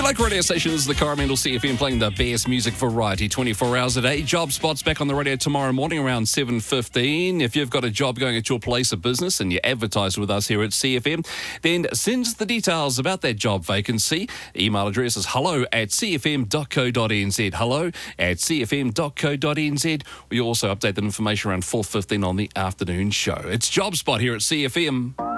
Your local radio station is the Coromandel CFM, playing the best music variety 24 hours a day. Job Spot's back on the radio tomorrow morning around 7:15. If you've got a job going at your place of business and you advertise with us here at CFM, then send us the details about that job vacancy. The email address is hello@cfm.co.nz. hello@cfm.co.nz. We also update that information around 4:15 on the afternoon show. It's Job Spot here at CFM.